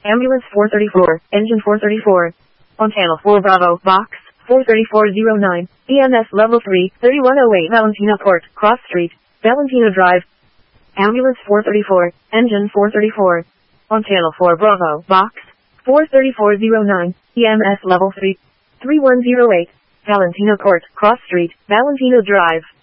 Ambulance 434, engine 434. On channel 4 Bravo, box 43409, EMS level 3, 3108 Valentina Court, Cross Street, Valentina Drive. Ambulance 434, engine 434. On channel 4 Bravo, box 43409, EMS level 3, 3108, Valentina Court, Cross Street, Valentina Drive.